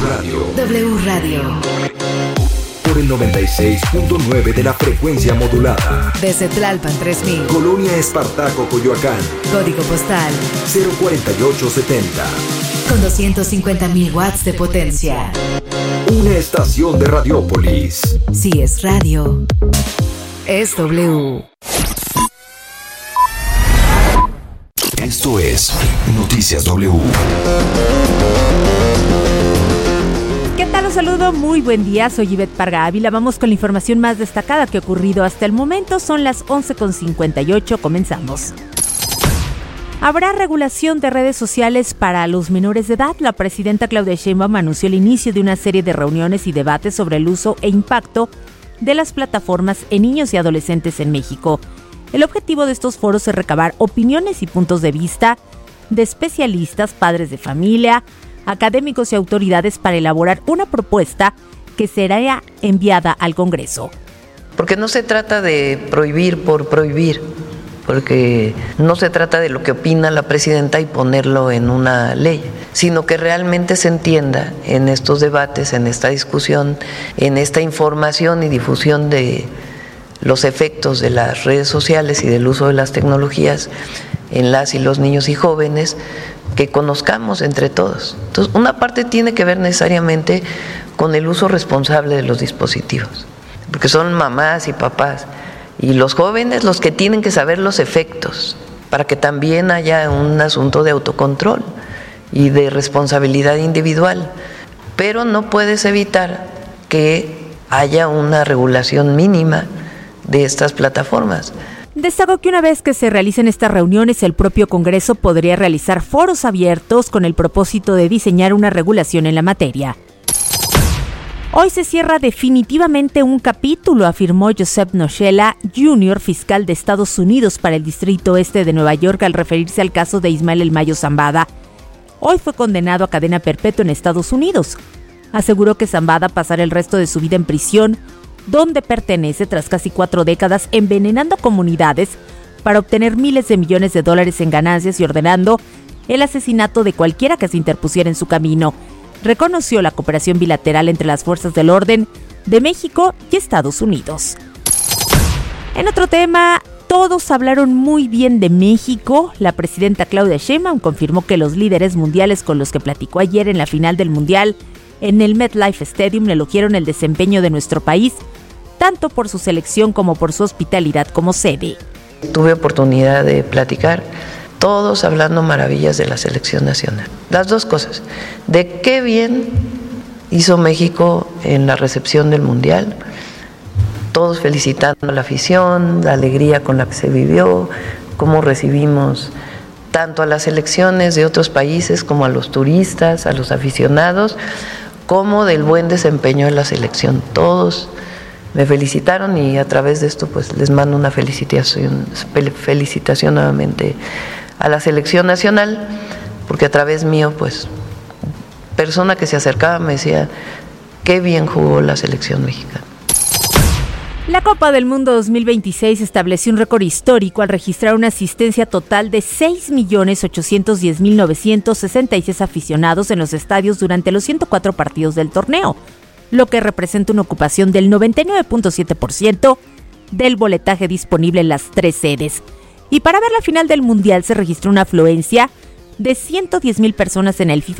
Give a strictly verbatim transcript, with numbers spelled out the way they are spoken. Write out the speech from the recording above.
Radio. W Radio. Por el noventa y seis punto nueve de la frecuencia modulada. Desde Tlalpan tres mil. Colonia Espartaco, Coyoacán. Código postal cero cuarenta y ocho setenta. Con doscientos cincuenta mil watts de potencia. Una estación de Radiópolis. Si es radio, es W. Esto es Noticias W. ¿Qué tal? Los saludo, muy buen día, soy Ivette Parga Ávila. Vamos con la información más destacada que ha ocurrido hasta el momento. Son las once con cincuenta y ocho, comenzamos. Habrá regulación de redes sociales para los menores de edad. La presidenta Claudia Sheinbaum anunció el inicio de una serie de reuniones y debates sobre el uso e impacto de las plataformas en niños y adolescentes en México. El objetivo de estos foros es recabar opiniones y puntos de vista de especialistas, padres de familia, académicos y autoridades para elaborar una propuesta que será enviada al Congreso. Porque no se trata de prohibir por prohibir, porque no se trata de lo que opina la presidenta y ponerlo en una ley, sino que realmente se entienda en estos debates, en esta discusión, en esta información y difusión de los efectos de las redes sociales y del uso de las tecnologías en las y los niños y jóvenes, que conozcamos entre todos. Entonces, una parte tiene que ver necesariamente con el uso responsable de los dispositivos, porque son mamás y papás, y los jóvenes los que tienen que saber los efectos, para que también haya un asunto de autocontrol y de responsabilidad individual. Pero no puedes evitar que haya una regulación mínima de estas plataformas. Destacó que una vez que se realicen estas reuniones, el propio Congreso podría realizar foros abiertos con el propósito de diseñar una regulación en la materia. Hoy se cierra definitivamente un capítulo, afirmó Joseph Noshela junior, fiscal de Estados Unidos para el Distrito Este de Nueva York, al referirse al caso de Ismael El Mayo Zambada. Hoy fue condenado a cadena perpetua en Estados Unidos. Aseguró que Zambada pasará el resto de su vida en prisión, donde pertenece tras casi cuatro décadas envenenando comunidades para obtener miles de millones de dólares en ganancias y ordenando el asesinato de cualquiera que se interpusiera en su camino. Reconoció la cooperación bilateral entre las fuerzas del orden de México y Estados Unidos. En otro tema, todos hablaron muy bien de México. La presidenta Claudia Sheinbaum confirmó que los líderes mundiales con los que platicó ayer en la final del Mundial en el MetLife Stadium elogiaron el desempeño de nuestro país, tanto por su selección como por su hospitalidad como sede. Tuve oportunidad de platicar, todos hablando maravillas de la selección nacional. Las dos cosas, de qué bien hizo México en la recepción del Mundial, todos felicitando a la afición, la alegría con la que se vivió, cómo recibimos tanto a las selecciones de otros países como a los turistas, a los aficionados, como del buen desempeño de la selección. Todos me felicitaron y a través de esto pues les mando una felicitación, felicitación nuevamente a la selección nacional, porque a través mío pues persona que se acercaba me decía qué bien jugó la selección mexicana. La Copa del Mundo dos mil veintiséis estableció un récord histórico al registrar una asistencia total de seis millones ochocientos diez mil novecientos sesenta y seis aficionados en los estadios durante los ciento cuatro partidos del torneo, lo que representa una ocupación del noventa y nueve punto siete por ciento del boletaje disponible en las tres sedes. Y para ver la final del Mundial se registró una afluencia de ciento diez mil personas en el FIFA